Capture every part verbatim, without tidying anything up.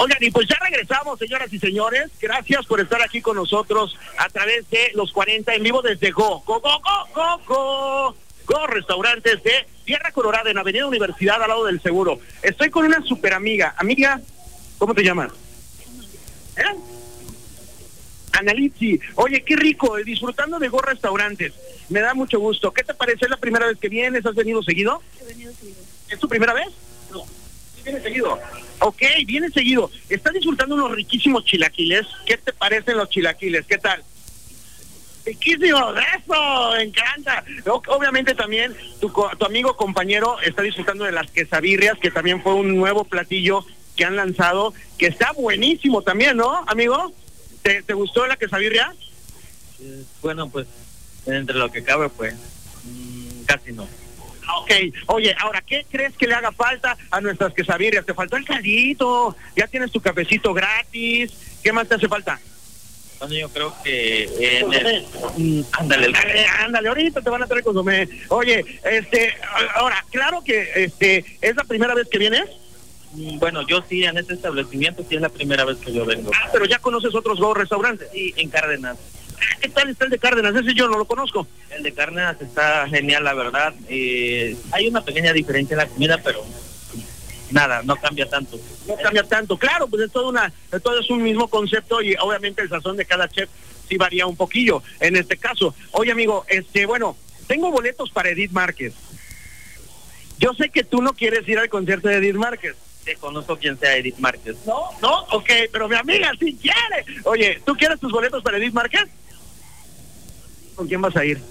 Oigan, y pues ya regresamos, señoras y señores. Gracias por estar aquí con nosotros a través de los cuarenta en vivo desde Go. Go, Go, Go, Go, Go. Go Restaurantes de Tierra Colorada en Avenida Universidad al lado del Seguro. Estoy con una super amiga. Amiga, ¿cómo te llamas? ¿Eh? Analitzi. Oye, qué rico, eh, disfrutando de Go Restaurantes. Me da mucho gusto. ¿Qué te parece? ¿Es la primera vez que vienes? ¿Has venido seguido? He venido seguido. ¿Es tu primera vez? No. ¿Vienes seguido? Ok, vienes seguido. ¿Estás disfrutando unos riquísimos chilaquiles? ¿Qué te parecen los chilaquiles? ¿Qué tal? Riquísimo, eso, me encanta. Obviamente también tu, tu amigo compañero está disfrutando de las quesabirrias, que también fue un nuevo platillo que han lanzado, que está buenísimo también, ¿no, amigo? ¿Te, te gustó la quesabirria? Eh, bueno, pues, entre lo que cabe, pues, mmm, casi no. Ok, oye, ahora, ¿qué crees que le haga falta a nuestras quesabirrias? Te faltó el caldito, ya tienes tu cafecito gratis, ¿qué más te hace falta? Bueno, yo creo que en el... mm, ándale, el... ándale, ándale, ahorita te van a traer consomé. Oye, este, ahora, claro que este es la primera vez que vienes. Bueno, yo sí, en este establecimiento sí es la primera vez que yo vengo. Ah, pero ya conoces otros Go restaurantes. Sí, en Cárdenas. ¿Qué tal está el de Cárdenas? Ese yo no lo conozco. El de Cárdenas está genial, la verdad. Eh, hay una pequeña diferencia en la comida, pero nada, no cambia tanto. No cambia tanto, claro, pues es todo una, todo es un mismo concepto y obviamente el sazón de cada chef sí varía un poquillo en este caso. Oye, amigo, este, bueno, tengo boletos para Edith Márquez. Yo sé que tú no quieres ir al concierto de Edith Márquez. Te conozco quién sea Edith Márquez. ¿No? ¿No? Ok, pero mi amiga sí quiere. Oye, ¿tú quieres tus boletos para Edith Márquez? ¿Con quién vas a ir?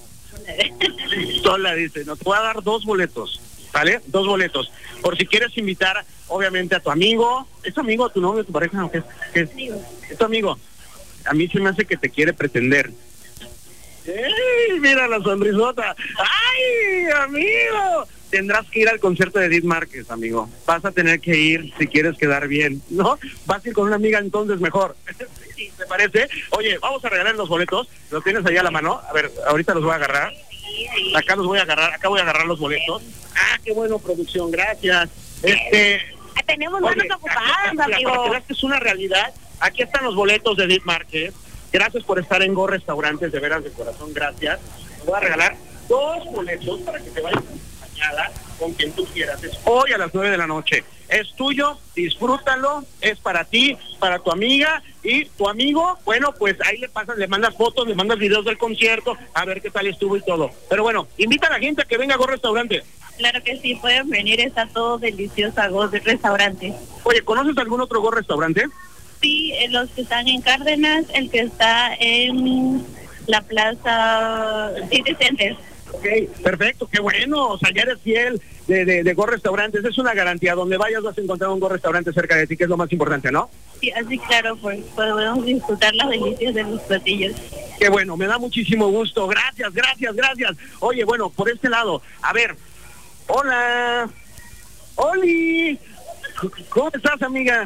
Sola, dice. No, te voy a dar dos boletos, ¿vale? Dos boletos. Por si quieres invitar, obviamente, a tu amigo. ¿Es tu amigo, tu novio, tu pareja? ¿O qué es? ¿Qué es? Amigo. ¿Es tu amigo? A mí se me hace que te quiere pretender. ¡Ey! Mira la sonrisota. ¡Ay, amigo! Tendrás que ir al concierto de Edith Márquez, amigo. Vas a tener que ir si quieres quedar bien, ¿no? Vas a ir con una amiga entonces mejor. ¿Te parece? Oye, vamos a regalar los boletos. ¿Los tienes ahí a la mano? A ver, ahorita los voy a agarrar. Acá los voy a agarrar, acá voy a agarrar los boletos. Ah, qué bueno, producción, gracias. Este... Tenemos manos oye, ocupadas, mira, amigo. para que veas que es una realidad, aquí están los boletos de Edith Márquez. Gracias por estar en Go Restaurantes, de veras, de corazón, gracias. Te voy a regalar dos boletos para que te vayas acompañada con quien tú quieras. Es hoy a las nueve de la noche. Es tuyo, disfrútalo, es para ti, para tu amiga y tu amigo. Bueno, pues ahí le pasas, le mandas fotos, le mandas videos del concierto, a ver qué tal estuvo y todo. Pero bueno, invita a la gente a que venga a Go Restaurante. Claro que sí, pueden venir, está todo delicioso a Go Restaurante. Oye, ¿conoces algún otro Go Restaurante? Sí, eh, los que están en Cárdenas, el que está en la Plaza City Center. Ok, perfecto, qué bueno, o sea, ya eres fiel de, de, de Go Restaurantes, es una garantía, donde vayas vas a encontrar un Go Restaurante cerca de ti, que es lo más importante, ¿no? Sí, así claro, pues podemos disfrutar las delicias de los platillos. Qué bueno, me da muchísimo gusto, gracias, gracias, gracias. Oye, bueno, por este lado, a ver, hola, Oli, ¿cómo estás, amiga?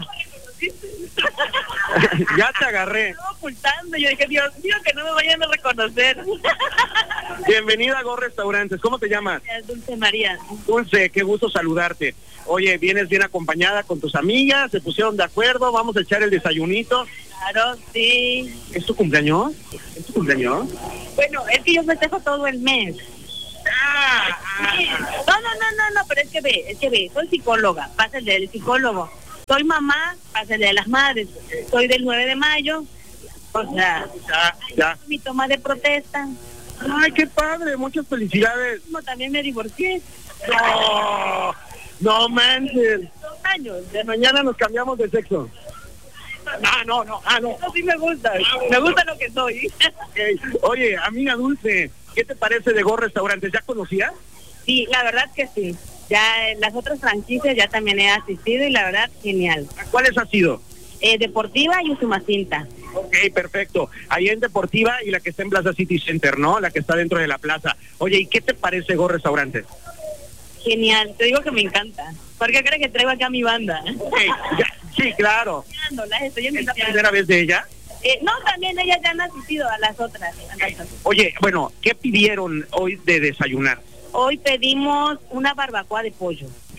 Ya te agarré. Estaba ocultando, yo dije, Dios mío, que no me vayan a reconocer. Bienvenida a Go Restaurantes, ¿cómo te llamas? Dulce María. Dulce, qué gusto saludarte. Oye, vienes bien acompañada con tus amigas, se pusieron de acuerdo, vamos a echar el desayunito. Claro, sí. ¿Es tu cumpleaños? ¿Es tu cumpleaños? Bueno, es que yo festejo todo el mes. Ah, Sí. No, no, no, no, no, pero es que ve, es que ve, soy psicóloga, pásale del psicólogo. Soy mamá, pásale de las madres. Soy del nueve de mayo, o sea, ya, ya. mi toma de protesta. Ay, qué padre, muchas felicidades. Como también me divorcié. No, no manches. Dos años. De mañana nos cambiamos de sexo. Ah, no, no, ah, no. Eso sí me gusta, me gusta lo que soy. Okay. Oye, amiga Dulce, ¿qué te parece de Go Restaurantes? ¿Ya conocías? Sí, la verdad que sí. Ya en las otras franquicias ya también he asistido y la verdad, genial. ¿Cuáles ha sido? Eh, Deportiva y Usumacinta. Ok, perfecto. Ahí en Deportiva y la que está en Plaza City Center, ¿no? La que está dentro de la plaza. Oye, ¿y qué te parece Go Restaurantes? Genial, te digo que me encanta. ¿Por qué crees que traigo acá a mi banda? Okay, ya, sí, claro. Las estoy ¿Es la enviando. primera vez de ella? Eh, no, también ellas ya han asistido a las otras. A las otras. Oye, bueno, ¿qué pidieron hoy de desayunar? Hoy pedimos una barbacoa de pollo. Ok,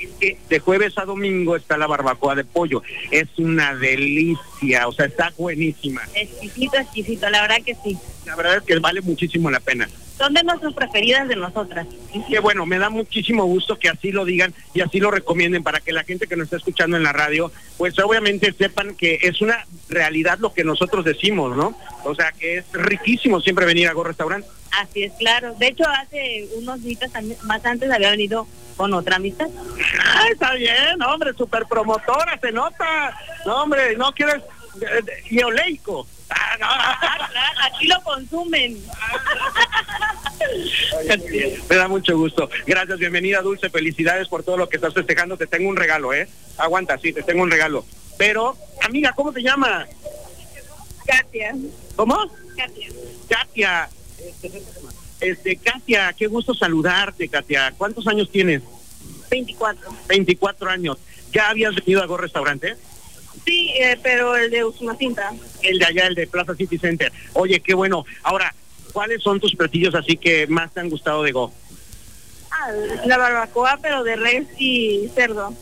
es que de jueves a domingo está la barbacoa de pollo. Es una delicia, o sea, está buenísima. Exquisito, exquisito, la verdad que sí. La verdad es que vale muchísimo la pena. Son de nuestras preferidas de nosotras. Que bueno, me da muchísimo gusto que así lo digan y así lo recomienden para que la gente que nos está escuchando en la radio, pues obviamente sepan que es una realidad lo que nosotros decimos, ¿no? O sea, que es riquísimo siempre venir a Go Restaurant. Así es, claro. De hecho, hace unos días más antes había venido con otra amistad. Ah, está bien, hombre, súper promotora, se nota. No, hombre, no quieres eh, ioleico. Ah, no. Ah, claro, aquí lo consumen. Me da mucho gusto. Gracias, bienvenida, Dulce. Felicidades por todo lo que estás festejando. Te tengo un regalo, ¿eh? Aguanta, sí, te tengo un regalo. Pero, amiga, ¿cómo te llamas? Katia. ¿Cómo? Katia. Katia. Este, Katia, qué gusto saludarte, Katia. ¿Cuántos años tienes? veinticuatro. veinticuatro años. ¿Ya habías venido a Go Restaurante? Sí, eh, pero el de Usumacinta. El de allá, el de Plaza City Center. Oye, qué bueno. Ahora, ¿cuáles son tus platillos así que más te han gustado de Go? Ah, la barbacoa, pero de res y cerdo.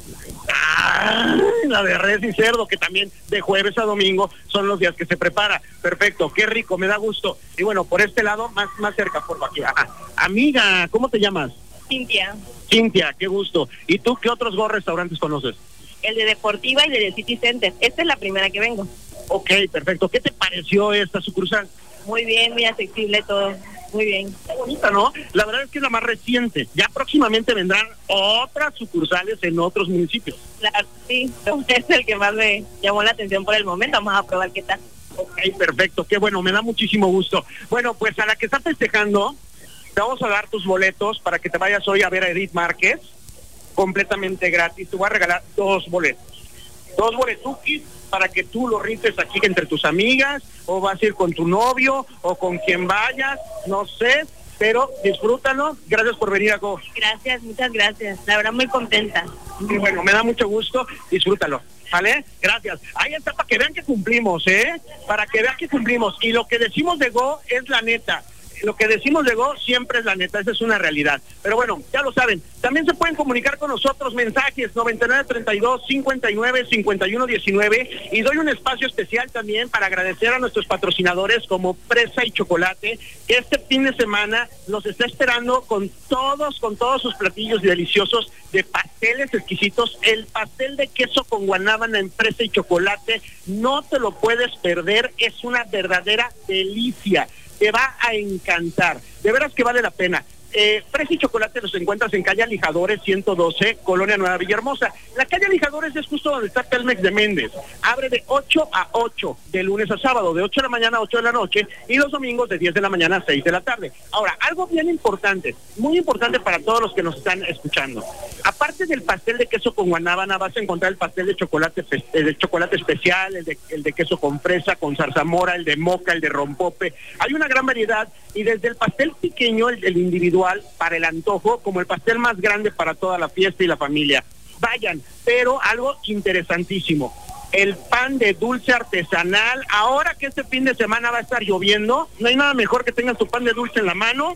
Ah, la de res y cerdo, que también de jueves a domingo son los días que se prepara. Perfecto, qué rico, me da gusto. Y bueno, por este lado, más más cerca, por aquí. Ajá. Amiga, ¿cómo te llamas? Cintia. Cintia, qué gusto. ¿Y tú qué otros Go Restaurantes conoces? El de Deportiva y el de City Center. Esta es la primera que vengo. Ok, perfecto. ¿Qué te pareció esta sucursal? Muy bien, muy accesible todo. Muy bien. Qué bonita, ¿no? La verdad es que es la más reciente. Ya próximamente vendrán otras sucursales en otros municipios. Claro, sí. Es el que más me llamó la atención por el momento. Vamos a probar qué tal. Ok, perfecto. Qué bueno, me da muchísimo gusto. Bueno, pues a la que está festejando, te vamos a dar tus boletos para que te vayas hoy a ver a Edith Márquez, completamente gratis. Te voy a regalar dos boletos. Dos boletuquis para que tú lo rifes aquí entre tus amigas, o vas a ir con tu novio, o con quien vayas, no sé, pero disfrútalo. Gracias por venir a Go. Gracias, muchas gracias. La verdad, muy contenta. Y bueno, me da mucho gusto, disfrútalo. ¿Vale? Gracias. Ahí está, para que vean que cumplimos, ¿eh? Para que vean que cumplimos. Y lo que decimos de Go es la neta. Lo que decimos de Go siempre es la neta, esa es una realidad. Pero bueno, ya lo saben, también se pueden comunicar con nosotros, mensajes noventa y nueve treinta y dos cincuenta y nueve cincuenta y uno diecinueve, y doy un espacio especial también para agradecer a nuestros patrocinadores como Fresa y Chocolate, que este fin de semana nos está esperando con todos, con todos sus platillos deliciosos de pasteles exquisitos. El pastel de queso con guanábana en Fresa y Chocolate, no te lo puedes perder, es una verdadera delicia. Te va a encantar, de veras que vale la pena. Eh, Fresa y Chocolate los encuentras en calle Alijadores ciento doce, Colonia Nueva Villahermosa. La calle Alijadores es justo donde está Telmex de Méndez. Abre de ocho a ocho, de lunes a sábado, de ocho de la mañana a ocho de la noche, y los domingos de diez de la mañana a seis de la tarde. Ahora, algo bien importante, muy importante para todos los que nos están escuchando. Aparte del pastel de queso con guanábana, vas a encontrar el pastel de chocolate, el de chocolate especial, el de, el de queso con fresa, con zarzamora, el de moca, el de rompope. Hay una gran variedad, y desde el pastel pequeño, el, el individual, para el antojo, como el pastel más grande para toda la fiesta y la familia. Vayan, pero algo interesantísimo, el pan de dulce artesanal. Ahora que este fin de semana va a estar lloviendo, no hay nada mejor que tengas tu pan de dulce en la mano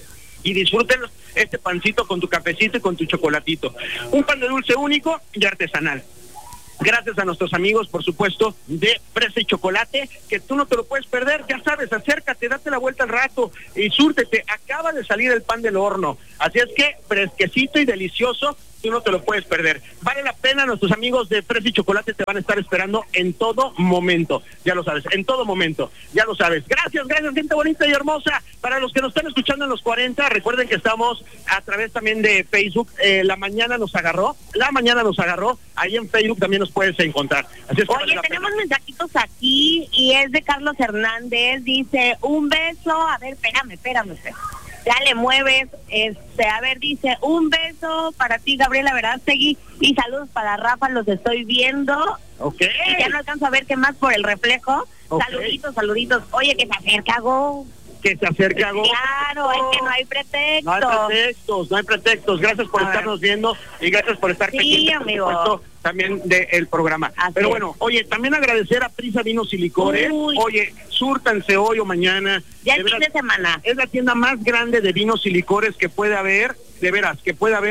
y disfruten este pancito con tu cafecito y con tu chocolatito. Un pan de dulce único y artesanal. Gracias a nuestros amigos, por supuesto, de Fresa y Chocolate, que tú no te lo puedes perder. Ya sabes, acércate, date la vuelta al rato y súrtete. Acaba de salir el pan del horno, así es que fresquecito y delicioso, tú no te lo puedes perder. Vale la pena, nuestros amigos de Fresa y Chocolate te van a estar esperando en todo momento, ya lo sabes, en todo momento, ya lo sabes. Gracias, gracias, gente bonita y hermosa. Para los que nos están escuchando en los cuarenta, recuerden que estamos a través también de Facebook. eh, La Mañana nos agarró, La Mañana nos agarró, ahí en Facebook también nos puedes encontrar. Así es que Oye, vale tenemos mensajitos aquí, y es de Carlos Hernández, dice, un beso, a ver, espérame, espérame, espérame. Ya le mueves, este, a ver, dice, un beso para ti, Gabriela Verástegui, y saludos para Rafa, los estoy viendo. Ok. Y ya no alcanzo a ver qué más por el reflejo. Okay. Saluditos, saluditos. Oye, que se acerca, Go. Que se acerca a Go. Claro, es que no hay pretexto. No hay pretextos, no hay pretextos. Gracias por A estarnos viendo y gracias por estar Sí, pendientes, amigo. por supuesto, también del programa. Así Pero es. bueno, oye, también agradecer a Prisa Vinos y Licores. Uy. Oye, súrtanse hoy o mañana. Ya De el fin veras, de semana. es la tienda más grande de vinos y licores que puede haber, de veras, que puede haber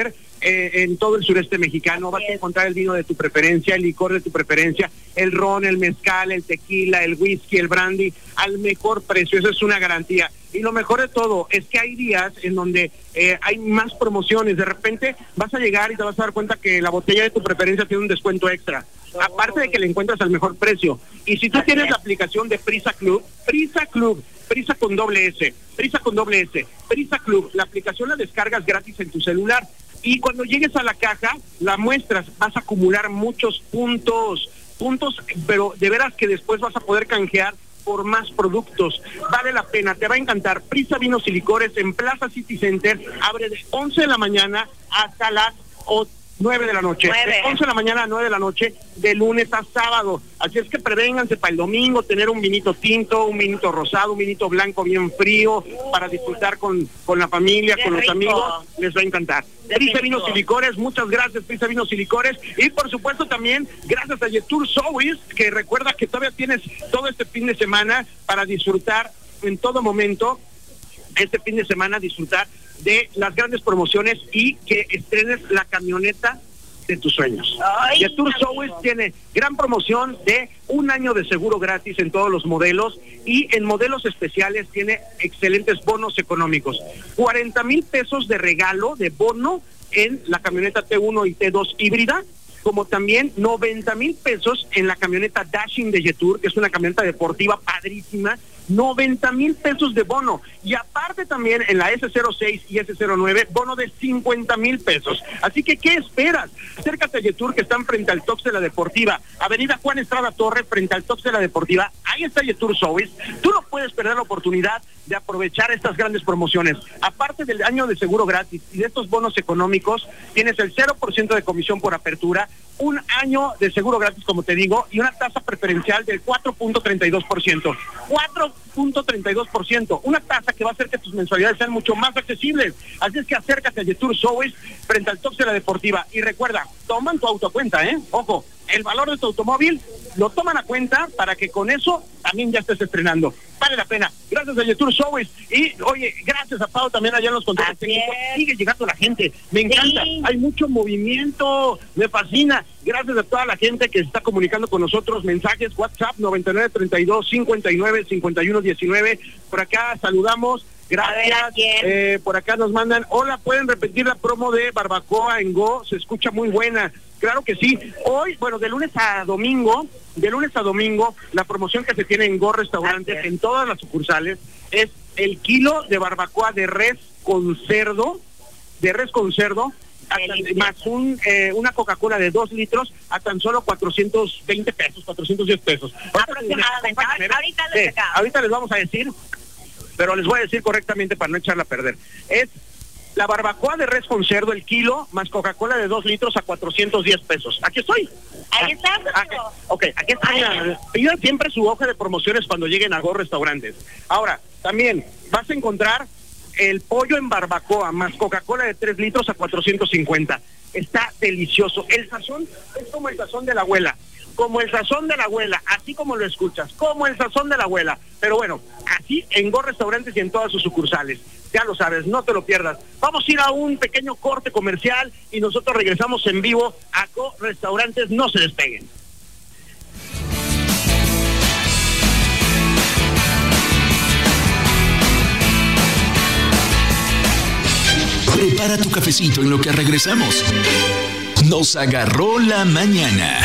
eh, en todo el sureste mexicano. Vas a encontrar el vino de tu preferencia, el licor de tu preferencia, el ron, el mezcal, el tequila, el whisky, el brandy, al mejor precio. Eso es una garantía. Y lo mejor de todo es que hay días en donde eh, hay más promociones. De repente vas a llegar y te vas a dar cuenta que la botella de tu preferencia tiene un descuento extra. Aparte de que le encuentras al mejor precio. Y si tú tienes la aplicación de Prisa Club, Prisa Club, Prisa con doble S, Prisa con doble S, Prisa Club, la aplicación la descargas gratis en tu celular. Y cuando llegues a la caja, la muestras, vas a acumular muchos puntos, puntos, pero de veras que después vas a poder canjear por más productos. Vale la pena, te va a encantar. Prisa Vinos y Licores en Plaza City Center, abre de once de la mañana hasta las nueve de la noche, de once de la mañana a nueve de la noche, de lunes a sábado. Así es que prevénganse para el domingo, tener un vinito tinto, un vinito rosado, un vinito blanco bien frío, para disfrutar con, con la familia, Qué con rico. Los amigos, les va a encantar. Prisa Vinos y Licores, muchas gracias, Prisa Vinos y Licores, y por supuesto también gracias a Yetur Sowies, que recuerda que todavía tienes todo este fin de semana para disfrutar en todo momento, este fin de semana disfrutar de las grandes promociones y que estrenes la camioneta de tus sueños. Yetur Sowies tiene gran promoción de un año de seguro gratis en todos los modelos, y en modelos especiales tiene excelentes bonos económicos. cuarenta mil pesos de regalo de bono en la camioneta T uno y T dos híbrida, como también noventa mil pesos en la camioneta Dashing de Yetur, que es una camioneta deportiva padrísima, noventa mil pesos de bono, y aparte también en la S cero seis y S cero nueve, bono de cincuenta mil pesos. Así que, ¿qué esperas? Acércate a Yetur, que están frente al Tox de la Deportiva, Avenida Juan Estrada Torre, frente al Tox de la Deportiva. Ahí está Yetur Sowies. Tú no puedes perder la oportunidad de aprovechar estas grandes promociones. Aparte del año de seguro gratis y de estos bonos económicos, tienes el cero por ciento de comisión por apertura, un año de seguro gratis, como te digo, y una tasa preferencial del cuatro punto treinta y dos por ciento. cuatro punto treinta y dos por ciento, una tasa que va a hacer que tus mensualidades sean mucho más accesibles. Así es que acércate a Yetur Sowies frente al Tox de la Deportiva, y recuerda, toman tu auto a cuenta, ¿eh? Ojo, el valor de tu automóvil lo toman a cuenta para que con eso también ya estés estrenando. Vale la pena. Gracias a Yetur Sowies. Y oye, gracias a Pau también allá en los controles técnicos. Sigue llegando la gente. Me encanta. Sí. Hay mucho movimiento. Me fascina. Gracias a toda la gente que se está comunicando con nosotros. Mensajes, WhatsApp noventa y nueve treinta y dos cincuenta y nueve cincuenta y uno diecinueve. Por acá saludamos. Gracias. Eh, por acá nos mandan, hola, ¿pueden repetir la promo de barbacoa en Go? Se escucha muy buena. Claro que sí. Hoy, bueno, de lunes a domingo, de lunes a domingo, la promoción que se tiene en Go Restaurantes, en todas las sucursales, es el kilo de barbacoa de res con cerdo, de res con cerdo, hasta, más un eh, una Coca-Cola de dos litros a tan solo cuatrocientos veinte pesos, cuatrocientos diez pesos. Aproximadamente. Ahorita, ahorita, les eh, ahorita les vamos a decir, pero les voy a decir correctamente para no echarla a perder. Es la barbacoa de res con cerdo, el kilo, más Coca-Cola de dos litros a cuatrocientos diez pesos. Aquí estoy. Ahí está. Ah, ok, aquí está. Pidan siempre su hoja de promociones cuando lleguen a Go Restaurantes. Ahora, también vas a encontrar el pollo en barbacoa, más Coca-Cola de tres litros a cuatrocientos cincuenta. Está delicioso. El sazón es como el sazón de la abuela. Como el sazón de la abuela, así como lo escuchas, como el sazón de la abuela. Pero bueno, así en Go Restaurantes y en todas sus sucursales. Ya lo sabes, no te lo pierdas. Vamos a ir a un pequeño corte comercial y nosotros regresamos en vivo a Go Restaurantes. No se despeguen. Prepara tu cafecito en lo que regresamos. Nos agarró la mañana.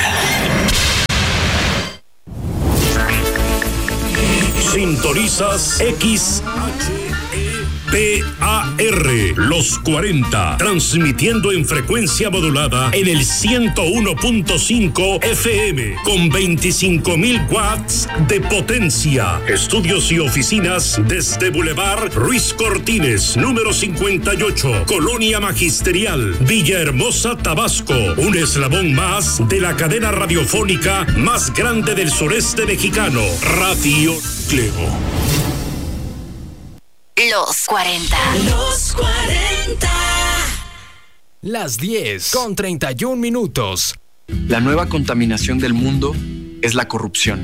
Sintonizas X P A R Los cuarenta, transmitiendo en frecuencia modulada en el ciento uno punto cinco F M con veinticinco mil watts de potencia. Estudios y oficinas desde Boulevard Ruiz Cortines, número cincuenta y ocho, Colonia Magisterial, Villahermosa, Tabasco. Un eslabón más de la cadena radiofónica más grande del sureste mexicano, Radio Clego. Los cuarenta. Los cuarenta. Las diez con treinta y un minutos. La nueva contaminación del mundo es la corrupción.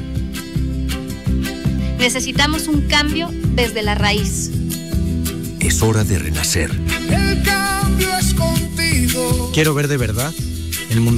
Necesitamos un cambio desde la raíz. Es hora de renacer. El cambio es contigo. Quiero ver de verdad el mundo.